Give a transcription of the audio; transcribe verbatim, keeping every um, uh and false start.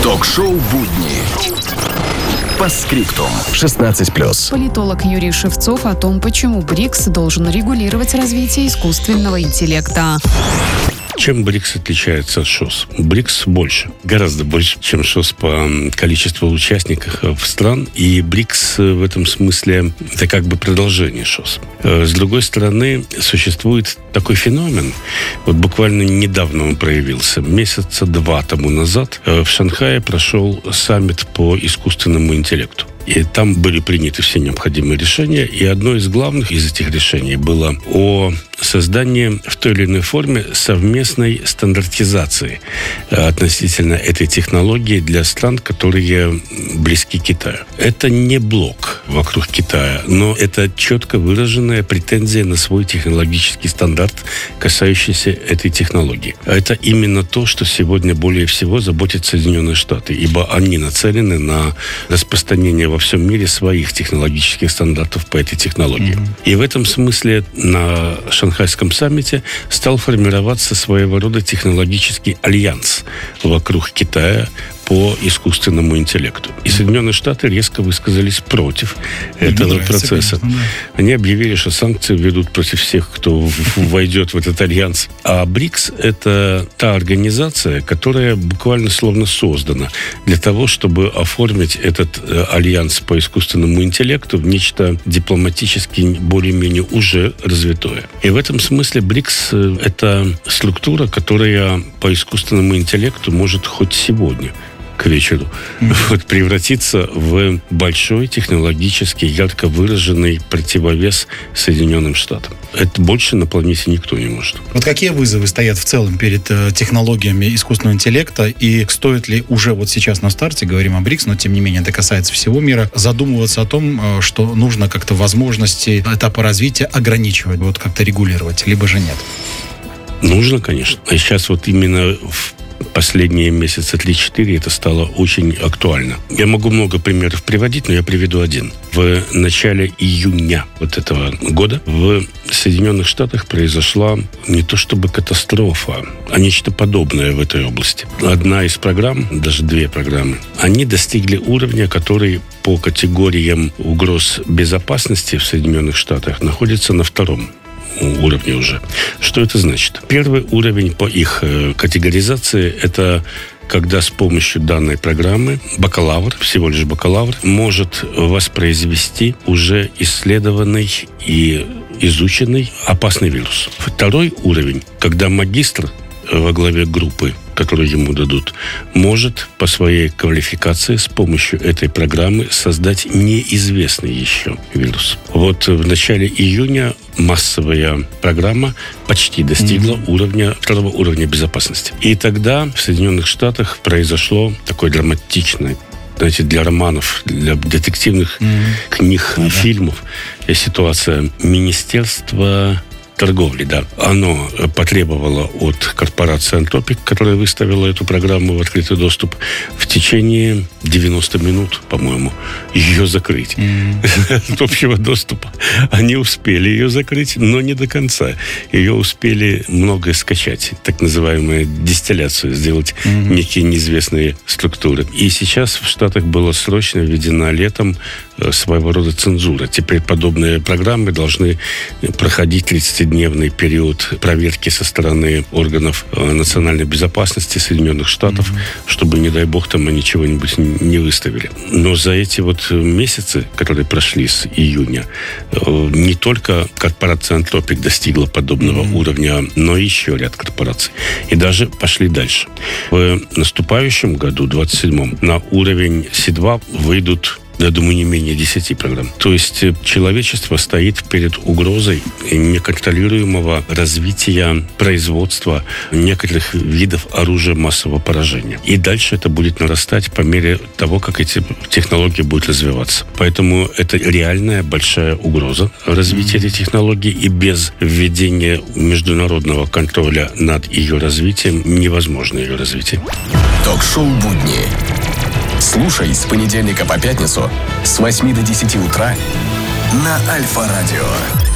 Ток-шоу «Будни». По скриптум. шестнадцать плюс. Политолог Юрий Шевцов о том, почему БРИКС должен регулировать развитие искусственного интеллекта. Чем БРИКС отличается от ШОС? БРИКС больше, гораздо больше, чем ШОС по количеству участников стран. И БРИКС в этом смысле это как бы продолжение ШОС. С другой стороны, существует такой феномен. Вот буквально недавно он проявился. Месяца два тому назад в Шанхае прошел саммит по искусственному интеллекту. И там были приняты все необходимые решения. И одно из главных из этих решений было о создании в той или иной форме совместной стандартизации относительно этой технологии для стран, которые близки к Китаю. Это не блок вокруг Китая, но это четко выраженная претензия на свой технологический стандарт, касающийся этой технологии. Это именно то, что сегодня более всего заботит Соединенные Штаты, ибо они нацелены на распространение во всем мире своих технологических стандартов по этой технологии. Mm-hmm. И в этом смысле на Шанхайском саммите стал формироваться своего рода технологический альянс вокруг Китая по искусственному интеллекту. И Соединенные Штаты резко высказались против этого нравится, процесса. Конечно, да. Они объявили, что санкции введут против всех, кто войдет в этот альянс. А БРИКС — это та организация, которая буквально словно создана для того, чтобы оформить этот альянс по искусственному интеллекту в нечто дипломатически более-менее уже развитое. И в этом смысле БРИКС — это структура, которая по искусственному интеллекту может хоть сегодня к вечеру mm-hmm. вот, превратиться в большой технологически ярко выраженный противовес Соединенным Штатам. Это больше на планете никто не может. Вот какие вызовы стоят в целом перед э, технологиями искусственного интеллекта, и стоит ли уже вот сейчас на старте, говорим о БРИКС, но тем не менее это касается всего мира, задумываться о том, э, что нужно как-то возможности этапа развития ограничивать, вот как-то регулировать, либо же нет? Нужно, конечно. А сейчас вот именно в последние месяца три-четыре это стало очень актуально. Я могу много примеров приводить, но я приведу один. В начале июня вот этого года в Соединенных Штатах произошла не то чтобы катастрофа, а нечто подобное в этой области. Одна из программ, даже две программы, они достигли уровня, который по категориям угроз безопасности в Соединенных Штатах находится на втором уровне уже. Что это значит? Первый уровень по их категоризации – это когда с помощью данной программы бакалавр, всего лишь бакалавр, может воспроизвести уже исследованный и изученный опасный вирус. Второй уровень, когда магистр во главе группы, которую ему дадут, может по своей квалификации с помощью этой программы создать неизвестный еще вирус. Вот в начале июня массовая программа почти достигла mm-hmm. уровня, второго уровня безопасности. И тогда в Соединенных Штатах произошло такое драматичное, знаете, для романов, для детективных mm-hmm. книг и mm-hmm. фильмов ситуация. Министерство торговли, да. Оно потребовало от корпорации Anthropic, которая выставила эту программу в открытый доступ, в течение девяносто минут, по-моему, ее закрыть. Mm-hmm. От общего доступа. Они успели ее закрыть, но не до конца. Ее успели многое скачать, так называемую дистилляцию, сделать mm-hmm. некие неизвестные структуры. И сейчас в Штатах была срочно введена летом своего рода цензура. Теперь подобные программы должны проходить тридцатидневный период проверки со стороны органов национальной безопасности Соединенных Штатов, mm-hmm. чтобы, не дай бог, там они чего-нибудь не выставили. Но за эти вот месяцы, которые прошли с июня, не только корпорация Anthropic достигла подобного mm-hmm. уровня, но и еще ряд корпораций. И даже пошли дальше. В наступающем году, двадцать седьмом, на уровень си два выйдут, я думаю, не менее десяти программ. То есть человечество стоит перед угрозой неконтролируемого развития производства некоторых видов оружия массового поражения. И дальше это будет нарастать по мере того, как эти технологии будут развиваться. Поэтому это реальная большая угроза развития mm-hmm. этой технологии, и без введения международного контроля над ее развитием невозможно ее развитие. Ток-шоу «Будни». Слушай с понедельника по пятницу с восьми до десяти утра на Альфа-радио.